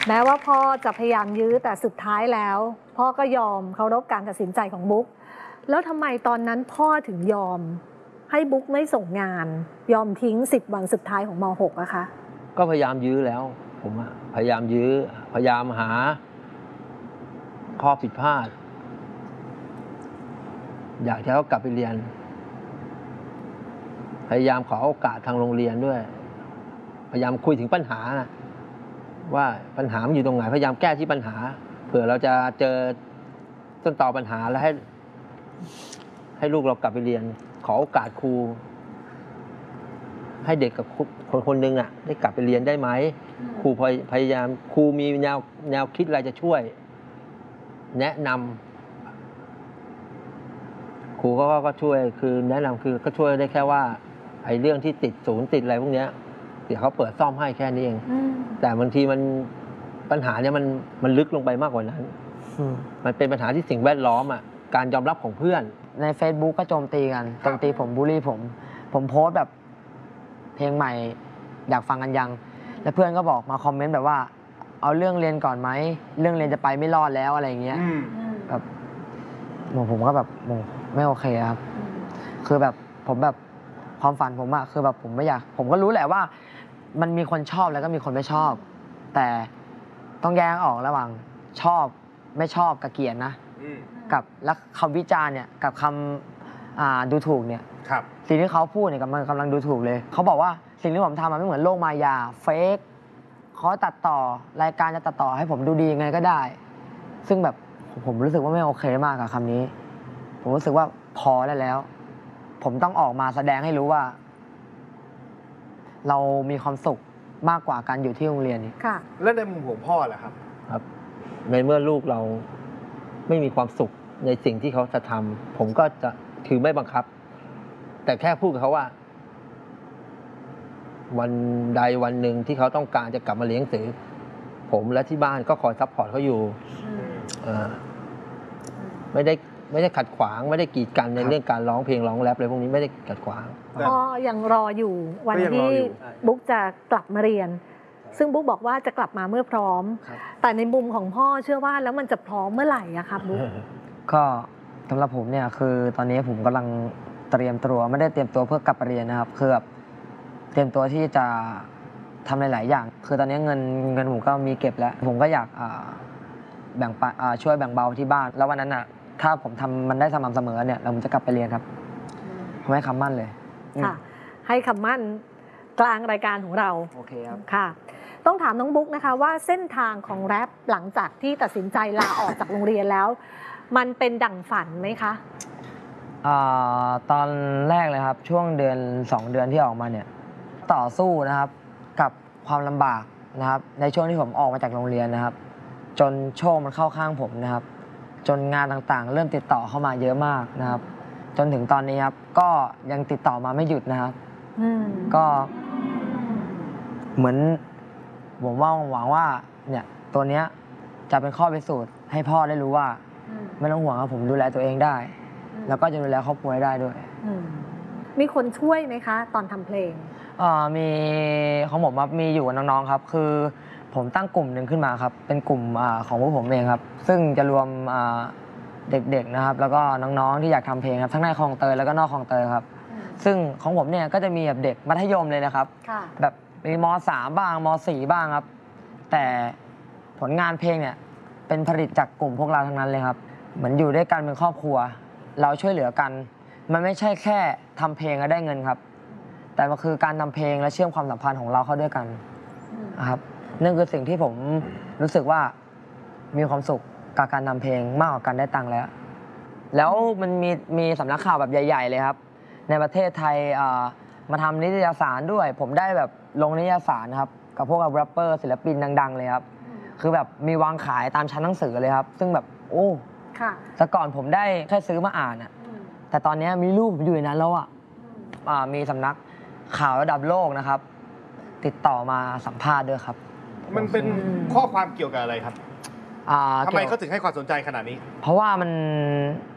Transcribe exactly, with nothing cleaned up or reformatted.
แม้ว่าพ่อจะพยายามยื้อแต่สุดท้ายแล้ว พ่อก็ยอมเคารพการตัดสินใจของบุ๊กแล้วทำไมตอนนั้นพ่อถึงยอมให้บุ๊กไม่ส่งงานยอมทิ้งสิบวันสุดท้ายของม .หก อะคะก็พยายามยื้อแล้วผมพยายามยื้อพยายามหาข้อผิดพลาดอยากให้เขากลับไปเรียนพยายามขอโอกาสทางโรงเรียนด้วยพยายามคุยถึงปัญหานะว่าปัญหามันอยู่ตรงไหนพยายามแก้ที่ปัญหาเผื่อเราจะเจอต้นตอปัญหาแล้วให้ให้ลูกเรากลับไปเรียนขอโอกาสครูให้เด็กกับคนคนหนึ่งอ่ะได้กลับไปเรียนได้ไหมครูพยายามครูมีแนวแนวคิดอะไรจะช่วยแนะนำครูก็ก็ช่วยคือแนะนำคือก็ช่วยได้แค่ว่าไอ้เรื่องที่ติดศูนย์ติดอะไรพวกนี้เดี๋ยวเขาเปิดซ่อมให้แค่นี้เองแต่บางทีมันปัญหาเนี่ยมันมันลึกลงไปมากกว่านั้นมันเป็นปัญหาที่สิ่งแวดล้อมอ่ะการยอมรับของเพื่อนใน Facebook ก็โจมตีกันโจมตีผมบูลลี่ผมผมโพสต์แบบเพลงใหม่อยากฟังกันยังแล้วเพื่อนก็บอกมาคอมเมนต์แบบว่าเอาเรื่องเรียนก่อนไหมเรื่องเรียนจะไปไม่รอดแล้วอะไรอย่างเงี้ยแบบผมก็แบบไม่โอเคครับคือแบบผมแบบความฝันผมอะคือแบบผมไม่อยากผมก็รู้แหละว่ามันมีคนชอบแล้วก็มีคนไม่ชอบแต่ต้องแยกออกระหว่างชอบไม่ชอบกับเกลียดนะกับแล้วคำวิจารณ์เนี่ยกับคำดูถูกเนี่ยสิ่งที่เขาพูดเนี่ยกำลังกำลังดูถูกเลยเขาบอกว่าสิ่งที่ผมทำมันไม่เหมือนโลกมายาเฟกเขาตัดต่อรายการจะตัดต่อให้ผมดูดียังไงก็ได้ซึ่งแบบผมรู้สึกว่าไม่โอเคมากกับคำนี้ผมรู้สึกว่าพอแล้วแล้วผมต้องออกมาแสดงให้รู้ว่าเรามีความสุขมากกว่าการอยู่ที่โรงเรียนนี่ค่ะแล้วในมุมของพ่อล่ะครับครับในเมื่อลูกเราไม่มีความสุขในสิ่งที่เขาจะทำผมก็จะถือไม่บังคับแต่แค่พูดกับเขาว่าวันใดวันหนึ่งที่เขาต้องการจะกลับมาเรียนหนังสือผมและที่บ้านก็คอยซัพพอร์ตเขาอยู่ไม่ได้ไม่ได้ขัดขวางไม่ได้กีดกันในเรื่องการร้องเพลงร้องแรปอะไรพวกนี้ไม่ได้ขัดขวางพ่อยังรออยู่วันที่บุ๊กจะกลับมาเรียนซึ่งบุ๊กบอกว่าจะกลับมาเมื่อพร้อมแต่ในมุมของพ่อเชื่อว่าแล้วมันจะพร้อมเมื่อไหร่อะครับบุ๊กก็สำหรับผมเนี่ยคือตอนนี้ผมกำลังเตรียมตัวไม่ได้เตรียมตัวเพื่อกลับไปเรียนนะครับคือแบบเตรียมตัวที่จะทำหลายๆอย่างคือตอนนี้เงินเงินผมก็มีเก็บแล้วผมก็อยากแบ่งช่วยแบ่งเบาที่บ้านแล้ววันนั้นอ่ะถ้าผมทำมันได้สม่ำเสมอเนี่ยเราจะกลับไปเรียนครับผมให้คำมั่นเลยค่ะให้คำมั่นกลางรายการของเราโอเคครับค่ะต้องถามน้องบุ๊กนะคะว่าเส้นทางของแรปหลังจากที่ตัดสินใจลาออกจากโรงเรียนแล้วมันเป็นดั่งฝันไหมคะตอนแรกเลยครับช่วงเดือนสองเดือนที่ออกมาเนี่ยต่อสู้นะครับกับความลำบากนะครับในช่วงที่ผมออกมาจากโรงเรียนนะครับจนโชคมันเข้าข้างผมนะครับจนงานต่างๆเริ่มติดต่อเข้ามาเยอะมากนะครับจนถึงตอนนี้ครับก็ยังติดต่อมาไม่หยุดนะครับก็เหมือนผมว่าหวังว่าเนี่ยตัวเนี้ยจะเป็นข้อพิสูจน์ให้พ่อได้รู้ว่าไม่ต้องห่วงครับผมดูแลตัวเองได้แล้วก็จะดูแลครอบครัวได้ด้วยมีคนช่วยไหมคะตอนทำเพลงมีของผมครับมีอยู่กับน้องๆครับคือผมตั้งกลุ่มหนึ่งขึ้นมาครับเป็นกลุ่มของพวกผมเองครับซึ่งจะรวมเด็กๆนะครับแล้วก็น้องๆที่อยากทำเพลงครับทั้งในคลองเตยแล้วก็นอกคลองเตยครับซึ่งของผมเนี่ยก็จะมีแบบเด็กมัธยมเลยนะครับแบบมีม.สาม บ้างม.สี่ บ้างครับแต่ผลงานเพลงเนี่ยเป็นผลิตจากกลุ่มพวกเราทั้งนั้นเลยครับเหมือนอยู่ด้วยกันเป็นครอบครัวเราช่วยเหลือกันมันไม่ใช่แค่ทำเพลงแล้วได้เงินครับแต่มันคือการทำเพลงและเชื่อมความสัมพันธ์ของเราเข้าด้วยกันนะครับนั่นคือสิ่งที่ผมรู้สึกว่ามีความสุขกับการทำเพลงมากกว่าการได้ตังค์แล้วแล้วมันมีมีสำนักข่าวแบบใหญ่ๆเลยครับในประเทศไทยมาทำนิตยสารด้วยผมได้แบบลงนิตยสารครับกับพวกแรปเปอร์ศิลปินดังๆเลยครับคือแบบมีวางขายตามชั้นหนังสือเลยครับซึ่งแบบโอ้แต่ก่อนผมได้แค่ซื้อมาอ่านอ่ะแต่ตอนนี้มีรูปอยู่ในนั้นแล้วอ่ะมีสำนักข่าวระดับโลกนะครับติดต่อมาสัมภาษณ์ด้วยครับมันเป็นข้อความเกี่ยวกับอะไรครับทำไมเขาถึงให้ความสนใจขนาดนี้เพราะว่ามัน